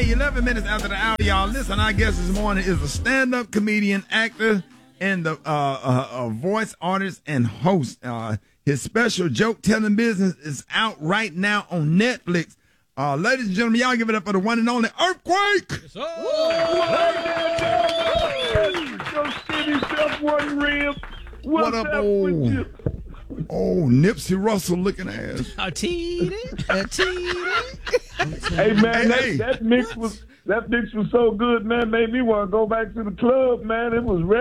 11 minutes after the hour, y'all. Listen, our guest this morning is a stand-up comedian, actor, and the voice artist and host. His special joke-telling business is out right now on Netflix. Ladies and gentlemen, y'all give it up for the one and only Earthquake. Yes, Your skinny self one rib. What up, old Nipsey Russell looking ass? Hey man, Hey. that mix was so good, man. Made me want to go back to the club, man. It was